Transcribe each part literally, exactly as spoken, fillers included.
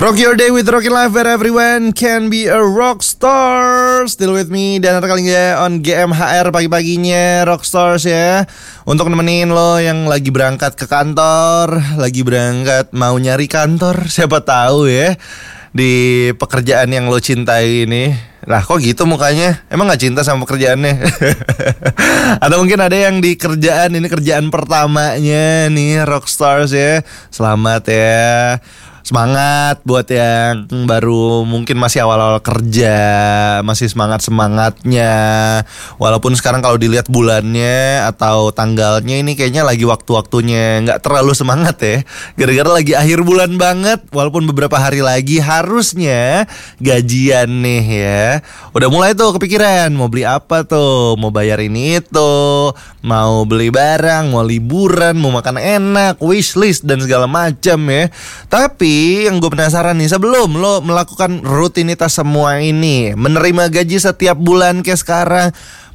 Rock your day with Rockin' Life where everyone can be a rockstar. Still with me dan kali ini on G M H R pagi-paginya Rockstars ya. Untuk nemenin lo yang lagi berangkat ke kantor, lagi berangkat mau nyari kantor, siapa tahu ya di pekerjaan yang lo cintai ini. Lah kok gitu mukanya? Emang gak cinta sama pekerjaannya? Atau mungkin ada yang di kerjaan, ini kerjaan pertamanya nih Rockstars ya. Selamat ya. Semangat buat yang baru mungkin masih awal-awal kerja, masih semangat-semangatnya. Walaupun sekarang kalau dilihat bulannya atau tanggalnya ini kayaknya lagi waktu-waktunya gak terlalu semangat ya. Gara-gara lagi akhir bulan banget. Walaupun beberapa hari lagi harusnya gajian nih ya. Udah mulai tuh kepikiran mau beli apa tuh, mau bayar ini itu, mau beli barang, mau liburan, mau makan enak, wishlist dan segala macam ya. Tapi yang gue penasaran nih, sebelum lo melakukan rutinitas semua ini, menerima gaji setiap bulan kayak sekarang,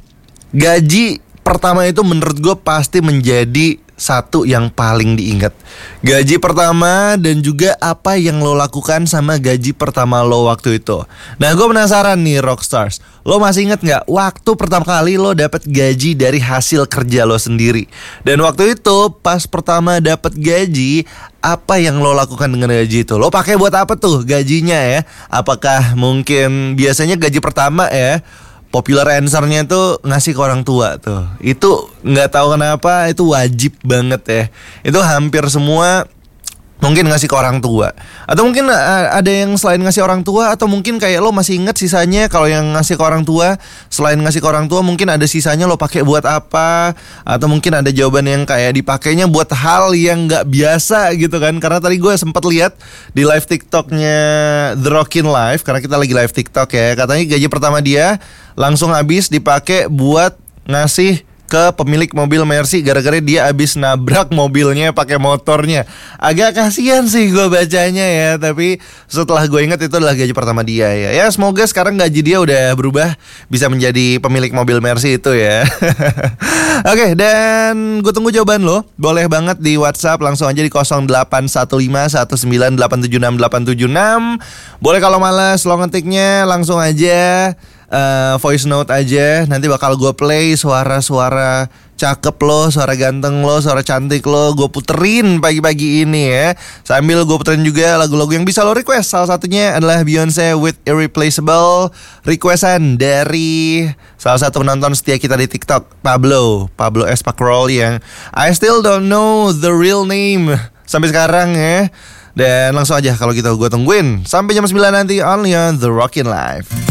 gaji pertama itu menurut gue pasti menjadi satu yang paling diingat. Gaji pertama dan juga apa yang lo lakukan sama gaji pertama lo waktu itu. Nah gue penasaran nih Rockstars, lo masih inget gak waktu pertama kali lo dapet gaji dari hasil kerja lo sendiri? Dan waktu itu pas pertama dapet gaji, apa yang lo lakukan dengan gaji itu? Lo pakai buat apa tuh gajinya ya? Apakah mungkin biasanya gaji pertama ya, popular answer-nya tuh ngasih ke orang tua tuh. Itu gak tahu kenapa itu wajib banget ya. Itu hampir semua mungkin ngasih ke orang tua. Atau mungkin uh, ada yang selain ngasih orang tua, atau mungkin kayak lo masih inget sisanya. Kalau yang ngasih ke orang tua, selain ngasih ke orang tua mungkin ada sisanya lo pakai buat apa. Atau mungkin ada jawaban yang kayak dipakainya buat hal yang gak biasa gitu kan. Karena tadi gue sempat lihat di live TikToknya The Rockin' Life, karena kita lagi live TikTok ya, katanya gaji pertama dia langsung habis dipakai buat ngasih ke pemilik mobil Mercy gara-gara dia abis nabrak mobilnya pakai motornya. Agak kasihan sih gue bacanya ya, tapi setelah gue ingat itu adalah gaji pertama dia ya. Ya semoga sekarang gaji dia udah berubah, bisa menjadi pemilik mobil Mercy itu ya. Oke, dan gue tunggu jawaban lo. Boleh banget di WhatsApp langsung aja di nol delapan satu lima satu sembilan delapan tujuh enam delapan tujuh enam. Boleh kalau malas lo ngetiknya langsung aja Uh, voice note aja. Nanti bakal gue play suara-suara cakep lo, suara ganteng lo, suara cantik lo, gue puterin pagi-pagi ini ya. Sambil gue puterin juga lagu-lagu yang bisa lo request. Salah satunya adalah Beyonce with Irreplaceable, requestan dari salah satu penonton setia kita di TikTok, Pablo Pablo Espacrol, yang I still don't know the real name sampai sekarang ya. Dan langsung aja kalau gitu gue tungguin sampai jam sembilan nanti only on The Rockin' Life.